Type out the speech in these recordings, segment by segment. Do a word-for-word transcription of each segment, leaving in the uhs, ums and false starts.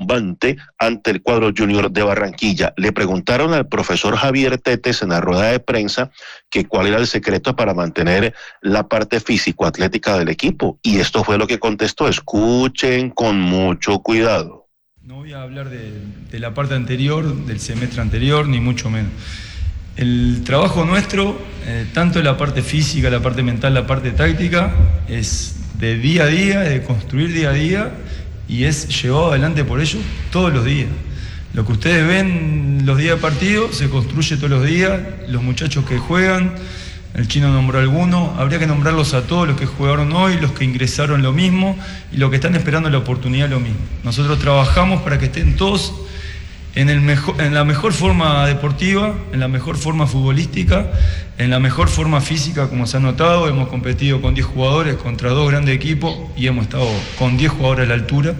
rimbombante ante el cuadro Junior de Barranquilla. Le preguntaron al profesor Javier Tetes en la rueda de prensa que cuál era el secreto para mantener la parte físico-atlética del equipo, y esto fue lo que contestó. Escuchen con mucho cuidado. No voy a hablar de, de la parte anterior, del semestre anterior, ni mucho menos. El trabajo nuestro, eh, tanto en la parte física, la parte mental, la parte táctica, es de día a día, de construir día a día, y es llevado adelante por ellos todos los días. Lo que ustedes ven los días de partido se construye todos los días. Los muchachos que juegan, el Chino nombró algunos, habría que nombrarlos a todos los que jugaron hoy, los que ingresaron lo mismo y los que están esperando la oportunidad lo mismo. Nosotros trabajamos para que estén todos en, el mejor, en la mejor forma deportiva, en la mejor forma futbolística, en la mejor forma física, como se ha notado. Hemos competido con diez jugadores contra dos grandes equipos y hemos estado con diez jugadores a la altura.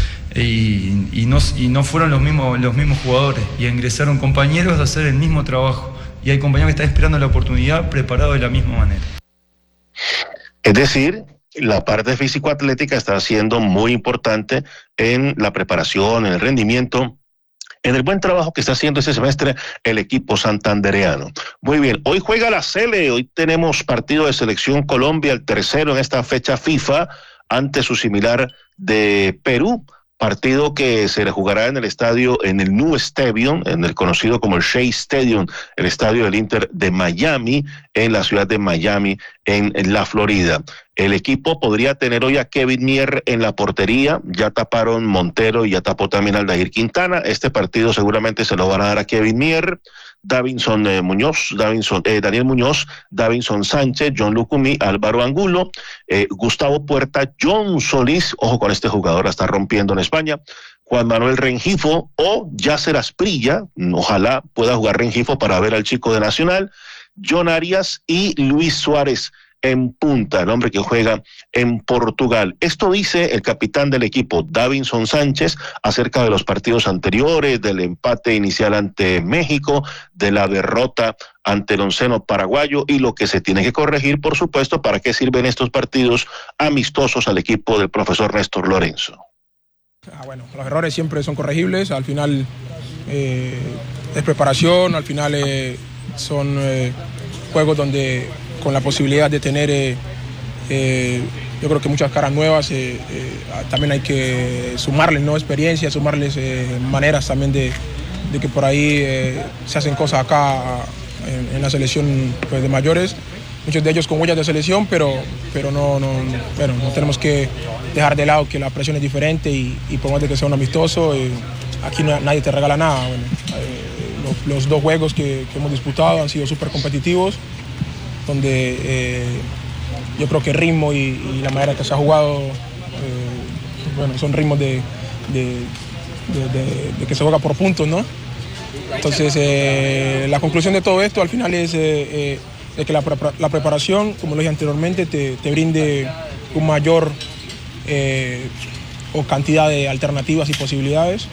Y, y, no, y no fueron los mismos, los mismos jugadores, y ingresaron compañeros a hacer el mismo trabajo, y hay compañeros que están esperando la oportunidad preparados de la misma manera. Es decir, la parte físico-atlética está siendo muy importante en la preparación, en el rendimiento, en el buen trabajo que está haciendo este semestre el equipo santandereano. Muy bien, hoy juega la Sele, hoy tenemos partido de Selección Colombia, el tercero en esta fecha FIFA, ante su similar de Perú. Partido que se le jugará en el estadio, en el New Stadium, en el conocido como el Shea Stadium, el estadio del Inter de Miami, en la ciudad de Miami, en, en la Florida. El equipo podría tener hoy a Kevin Mier en la portería, ya taparon Montero y ya tapó también Aldair Quintana. Este partido seguramente se lo van a dar a Kevin Mier, Davinson eh, Muñoz, Davinson, eh, Daniel Muñoz, Davinson Sánchez, John Lucumí, Álvaro Angulo, eh, Gustavo Puerta, John Solís, ojo con este jugador, la está rompiendo en España, Juan Manuel Rengifo o Yasser Asprilla, ojalá pueda jugar Rengifo para ver al chico de Nacional, John Arias y Luis Suárez en punta, el hombre que juega en Portugal. Esto dice el capitán del equipo, Davinson Sánchez, acerca de los partidos anteriores, del empate inicial ante México, de la derrota ante el onceno paraguayo y lo que se tiene que corregir, por supuesto, para qué sirven estos partidos amistosos al equipo del profesor Néstor Lorenzo. Ah, bueno, los errores siempre son corregibles, al final eh, es preparación, al final eh, son eh, juegos donde con la posibilidad de tener, eh, eh, yo creo que muchas caras nuevas, eh, eh, también hay que sumarles, ¿no?, experiencia, sumarles eh, maneras también de, de que por ahí eh, se hacen cosas acá en, en la selección, pues, de mayores, muchos de ellos con huellas de selección, pero, pero no, no, bueno, no tenemos que dejar de lado que la presión es diferente y, y por más de que sea un amistoso, eh, aquí no, nadie te regala nada. Bueno, eh, los, los dos juegos que, que hemos disputado han sido súper competitivos, donde eh, yo creo que el ritmo y, y la manera que se ha jugado, eh, bueno, son ritmos de, de, de, de, de que se juega por puntos, ¿no? Entonces, eh, la conclusión de todo esto al final es eh, eh, que la, la preparación, como lo dije anteriormente, te, te brinde un mayor eh, o cantidad de alternativas y posibilidades.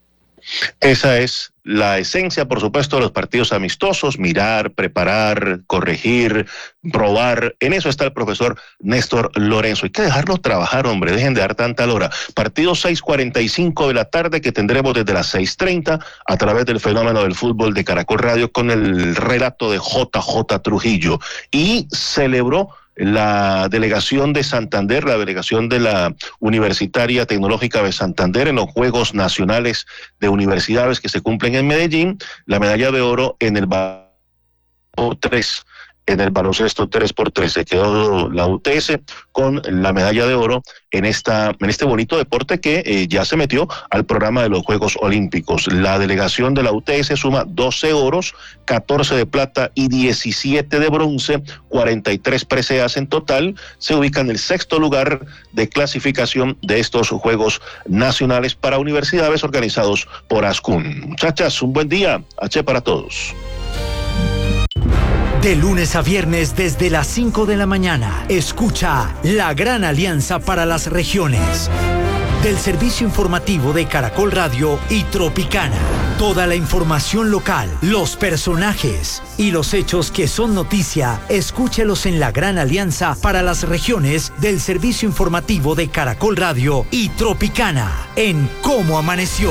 Esa es la esencia, por supuesto, de los partidos amistosos: mirar, preparar, corregir, probar. En eso está el profesor Néstor Lorenzo. Hay que dejarlo trabajar, hombre, dejen de dar tanta hora. Partido seis cuarenta y cinco de la tarde que tendremos desde las seis treinta a través del fenómeno del fútbol de Caracol Radio con el relato de J J Trujillo. Y celebró la delegación de Santander, la delegación de la Universitaria Tecnológica de Santander en los Juegos Nacionales de Universidades que se cumplen en Medellín, la medalla de oro en el tres, en el baloncesto tres por tres. Se quedó la U T S con la medalla de oro en esta en este bonito deporte que eh, ya se metió al programa de los Juegos Olímpicos. La delegación de la U T S suma doce oros, catorce de plata y diecisiete de bronce, cuarenta y tres preseas en total. Se ubica en el sexto lugar de clasificación de estos Juegos Nacionales para Universidades organizados por ASCUN. Muchachas, un buen día. H para todos. De lunes a viernes desde las cinco de la mañana, escucha La Gran Alianza para las Regiones, del servicio informativo de Caracol Radio y Tropicana. Toda la información local, los personajes y los hechos que son noticia, escúchelos en La Gran Alianza para las Regiones del servicio informativo de Caracol Radio y Tropicana, en Cómo Amaneció.